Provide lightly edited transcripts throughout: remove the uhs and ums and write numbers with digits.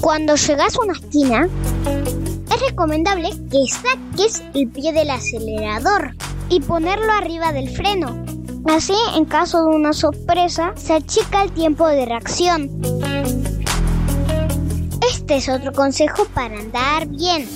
Cuando llegas a una esquina, es recomendable que saques el pie del acelerador y ponerlo arriba del freno. Así, en caso de una sorpresa, se achica el tiempo de reacción. Este es otro consejo para andar bien.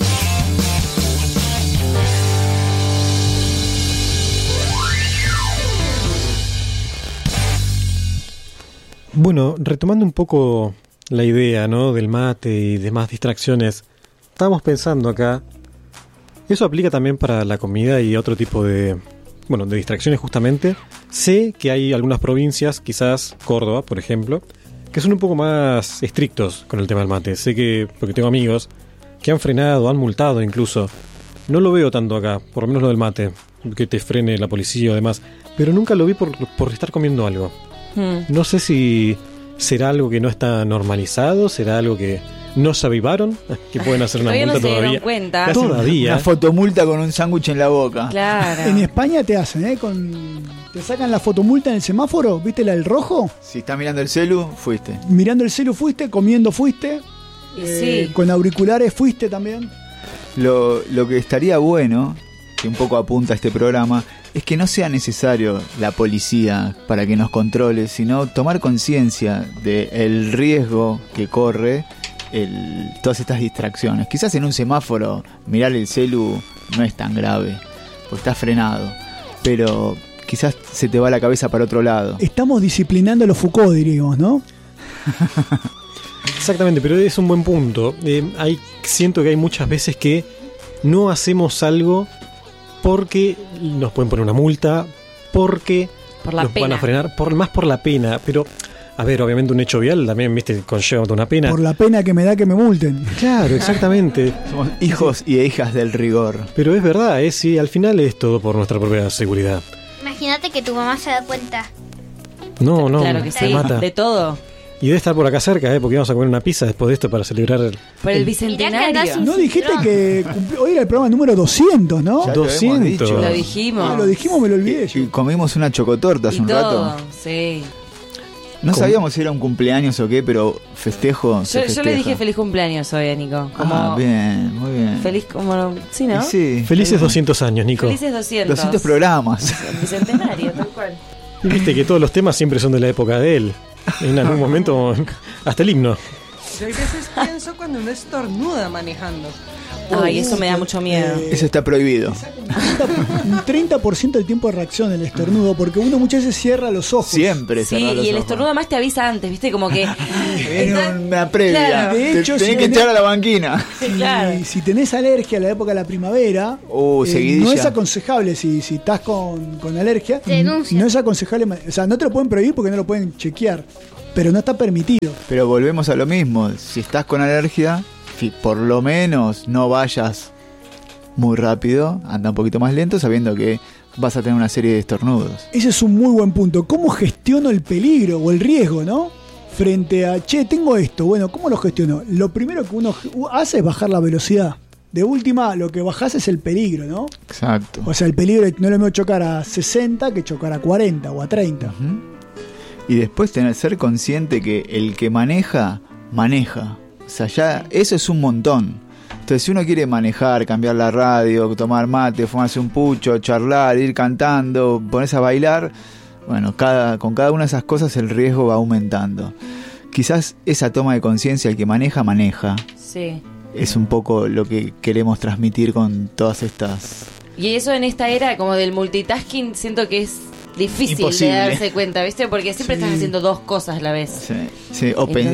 Bueno, retomando un poco la idea, ¿no?, del mate y demás distracciones, estábamos pensando acá, eso aplica también para la comida y otro tipo de distracciones justamente. Sé que hay algunas provincias, quizás Córdoba, por ejemplo, que son un poco más estrictos con el tema del mate. Sé que, porque tengo amigos que han frenado, han multado incluso. No lo veo tanto acá, por lo menos lo del mate, que te frene la policía o demás, pero nunca lo vi por estar comiendo algo. No sé si será algo que no está normalizado, será algo que no se avivaron, que pueden hacer una multa todavía. Cuenta. Todavía. Una fotomulta con un sándwich en la boca. Claro. En España te hacen, te sacan la fotomulta en el semáforo, ¿viste la del rojo? Si estás mirando el celu, fuiste. Mirando el celu fuiste, comiendo fuiste, Sí. con auriculares fuiste también. Lo que estaría bueno, que un poco apunta a este programa, es que no sea necesario la policía para que nos controle, sino tomar conciencia del riesgo que corre todas estas distracciones. Quizás en un semáforo mirar el celu no es tan grave, porque está frenado, pero quizás se te va la cabeza para otro lado. Estamos disciplinando a los Foucault, diríamos, ¿no? Exactamente, pero es un buen punto. Siento que hay muchas veces que no hacemos algo porque nos pueden poner una multa, porque Por la nos pena. van a frenar, más por la pena. Pero, a ver, obviamente un hecho vial también, viste, conlleva una pena. Por la pena que me da que me multen. Claro, exactamente. Somos hijos y hijas del rigor. Pero es verdad, sí, al final es todo por nuestra propia seguridad. Imagínate que tu mamá se da cuenta. No, Claro que se sí, mata. de todo. Y debe estar por acá cerca, porque vamos a comer una pizza después de esto para celebrar Por el bicentenario. ¿No dijiste que hoy era el programa número 200, no? Ya lo hemos 200. dicho. Lo dijimos. Lo dijimos, me lo olvidé. Y comimos una chocotorta hace Y un todo, rato. sí. No sabíamos si era un cumpleaños o qué, pero festejo. Yo le dije feliz cumpleaños hoy a Nico. Como Bien, muy bien. feliz, como. Sí, ¿no? Y sí, Felices muy 200 años, Nico. Felices 200. 200 programas. El bicentenario, tal cual. Y viste que todos los temas siempre son de la época de él. En algún momento, hasta el himno. Yo a veces pienso cuando uno estornuda manejando. Ay, eso me da mucho miedo. Eso está prohibido. Un 30% del tiempo de reacción el estornudo, porque uno muchas veces cierra los ojos. Siempre Sí, cerrar los y el ojos. estornudo además te avisa antes, ¿viste? Como que. Viene una previa. Claro. De hecho, tenés si que tenés- echar a la banquina. Claro. Y si tenés alergia a la época de la primavera, seguidilla. no es aconsejable, si estás con alergia, Denuncia. no es aconsejable, o sea, no te lo pueden prohibir porque no lo pueden chequear, pero no está permitido. Pero volvemos a lo mismo. Si estás con alergia, por lo menos no vayas muy rápido, anda un poquito más lento sabiendo que vas a tener una serie de estornudos. Ese es un muy buen punto. ¿Cómo gestiono el peligro o el riesgo, no? Frente a, tengo esto, bueno, ¿cómo lo gestiono? Lo primero que uno hace es bajar la velocidad. De última, lo que bajás es el peligro, ¿no? Exacto. O sea, el peligro no es lo mismo chocar a 60 que chocar a 40 o a 30. Ujú. Y después ser consciente que el que maneja. O sea, ya eso es un montón. Entonces, si uno quiere manejar, cambiar la radio, tomar mate, fumarse un pucho, charlar, ir cantando, ponerse a bailar, bueno, con cada una de esas cosas el riesgo va aumentando. Quizás esa toma de conciencia, el que maneja, Sí. es un poco lo que queremos transmitir con todas estas... Y eso en esta era como del multitasking siento que es difícil Imposible. de darse cuenta, ¿viste? Porque siempre estás haciendo dos cosas a la vez. Sí,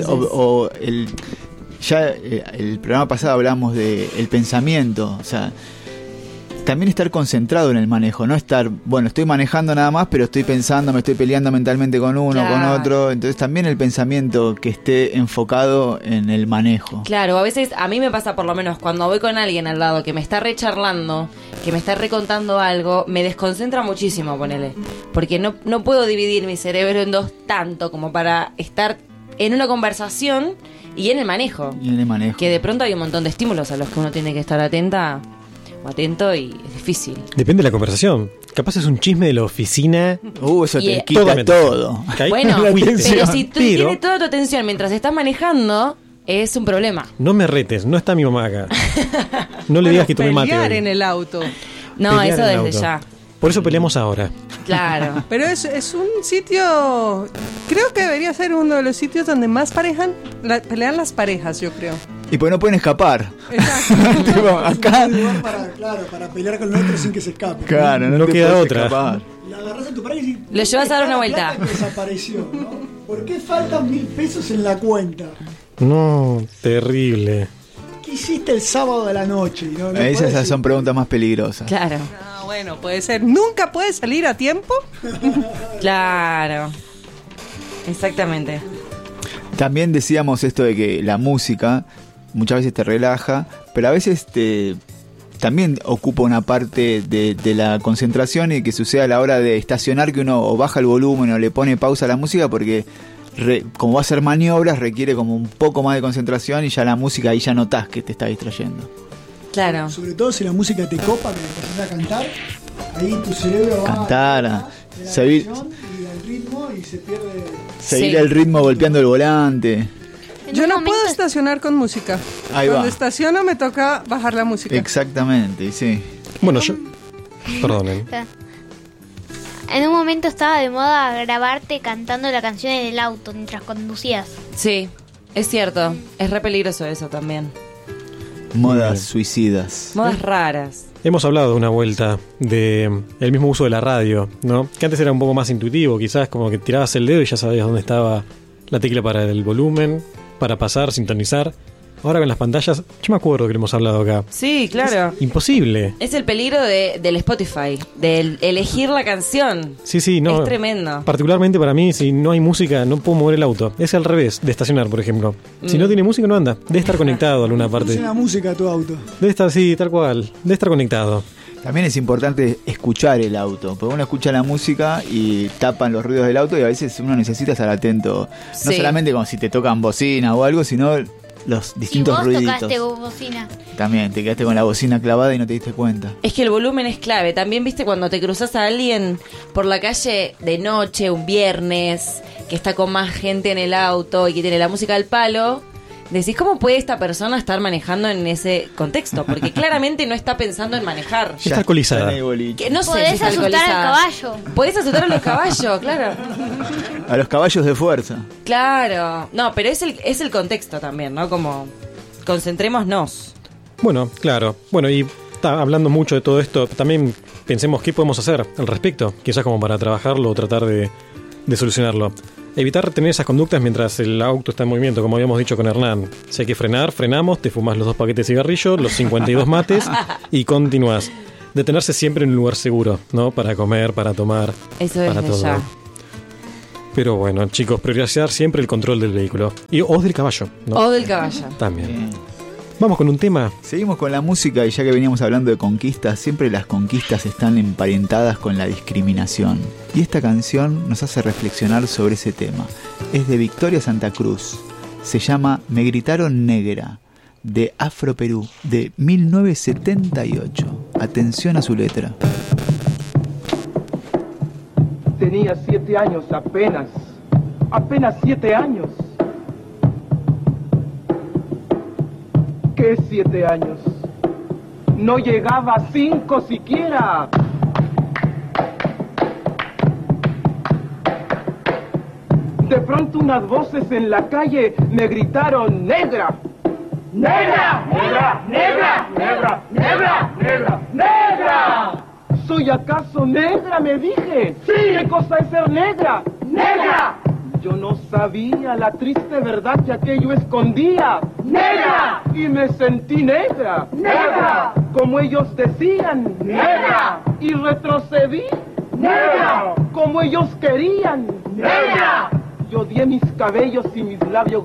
el programa pasado hablamos de el pensamiento, o sea, también estar concentrado en el manejo, no estar, bueno, estoy manejando nada más, pero estoy pensando, me estoy peleando mentalmente con uno, Claro. con otro, entonces también el pensamiento que esté enfocado en el manejo. Claro, a veces a mí me pasa por lo menos cuando voy con alguien al lado que me está recharlando, que me está recontando algo, me desconcentra muchísimo, ponele. Porque no puedo dividir mi cerebro en dos tanto como para estar en una conversación y en el manejo. Y en el manejo. Que de pronto hay un montón de estímulos a los que uno tiene que estar atenta o atento y es difícil. Depende de la conversación. Capaz es un chisme de la oficina. Eso Y- te quita Totalmente. todo. Que ahí Bueno, fuiste. pero si tú Pero- tienes toda tu atención mientras estás manejando, es un problema. No me retes, no está mi mamá acá. No le digas que tomé mate Pelear hoy. en el auto. No, Pelear eso en el desde auto. ya. Por eso peleamos ahora. Claro. Pero es un sitio, creo que debería ser uno de los sitios donde más pelean las parejas, yo creo. Y pues no pueden escapar. Exacto. Tipo, acá. Un lugar para pelear con el otro sin que se escape. Claro, No te queda podés otra. escapar. La agarrás en tu pareja y decís, Lo llevas a dar una vuelta. plata que desapareció, ¿no? ¿Por qué faltan 1.000 pesos en la cuenta? No, terrible. ¿Qué hiciste el sábado de la noche? No podés Esas decir. son preguntas más peligrosas. Claro. Ah, bueno, puede ser. ¿Nunca puedes salir a tiempo? Claro. Exactamente. También decíamos esto de que la música muchas veces te relaja, pero a veces también ocupa una parte de la concentración y que sucede a la hora de estacionar, que uno o baja el volumen o le pone pausa a la música porque como va a hacer maniobras requiere como un poco más de concentración y ya la música ahí ya notás que te está distrayendo. Claro. Sobre todo si la música te copa, que empezás a cantar, ahí tu cerebro va Cantar, de la seguir- canción y del ritmo y se pierde. Seguir Sí. el ritmo golpeando el volante. Yo no puedo estacionar con música. Ahí Cuando va. estaciono me toca bajar la música. Exactamente, sí. Bueno, yo... Perdonen. En un momento estaba de moda grabarte cantando la canción en el auto mientras conducías. Sí, es cierto. Es re peligroso eso también. Modas Bien. suicidas. Modas raras. Hemos hablado de una vuelta de el mismo uso de la radio, ¿no? Que antes era un poco más intuitivo, quizás como que tirabas el dedo y ya sabías dónde estaba la tecla para el volumen, para pasar, sintonizar. Ahora con las pantallas, yo me acuerdo que lo hemos hablado acá. Sí, claro. Imposible. Es el peligro del Spotify, del elegir la canción. Sí, no. Es tremendo. Particularmente para mí, si no hay música, no puedo mover el auto. Es al revés, de estacionar, por ejemplo. Si no tiene música, no anda. Debe estar conectado a alguna parte. Funciona música a tu auto. Debe estar, sí, tal cual. Debe estar conectado. También es importante escuchar el auto, porque uno escucha la música y tapan los ruidos del auto y a veces uno necesita estar atento, no Sí. solamente como si te tocan bocina o algo, sino los Si distintos vos ruiditos. tocaste bocina. También te quedaste con la bocina clavada y no te diste cuenta. Es que el volumen es clave. También, viste, cuando te cruzas a alguien por la calle de noche, un viernes, que está con más gente en el auto y que tiene la música al palo, decís, ¿cómo puede esta persona estar manejando en ese contexto? Porque claramente no está pensando en manejar. Está alcoholizada. está en el boliche. Que no sé si Podés está asustar al alcoholizada. caballo. Podés asustar a los caballos, claro. A los caballos de fuerza. Claro. No, pero es el contexto también, ¿no? Como concentrémonos. Bueno, claro. Bueno, y hablando mucho de todo esto, también pensemos qué podemos hacer al respecto. Quizás como para trabajarlo o tratar de solucionarlo. Evitar tener esas conductas mientras el auto está en movimiento, como habíamos dicho con Hernán. Si hay que frenar, frenamos, te fumas los 2 paquetes de cigarrillo, los 52 mates y continúas. Detenerse siempre en un lugar seguro, ¿no? Para comer, para tomar, Eso para desde todo. ya. Pero bueno, chicos, priorizar siempre el control del vehículo. O del caballo, ¿no? O del caballo. También. Bien. Vamos con un tema. Seguimos con la música y ya que veníamos hablando de conquistas, siempre las conquistas están emparentadas con la discriminación. Y esta canción nos hace reflexionar sobre ese tema. Es de Victoria Santa Cruz. Se llama Me gritaron negra, de Afro Perú, de 1978. Atención a su letra. Tenía 7 años apenas 7 años. ¿Qué 7 años? No llegaba a 5 siquiera. De pronto unas voces en la calle me gritaron negra. ¡Negra! ¡Negra! ¡Negra! ¡Negra! ¡Negra! ¡Negra! ¡Negra! ¿Soy acaso negra? Me dije. ¡Sí! ¿Qué cosa es ser negra? ¡Negra! Yo no sabía la triste verdad que aquello escondía. ¡Negra! Y me sentí negra. ¡Negra! Como ellos decían. ¡Negra! Y retrocedí. ¡Negra! Como ellos querían. ¡Negra! Yo odié mis cabellos y mis labios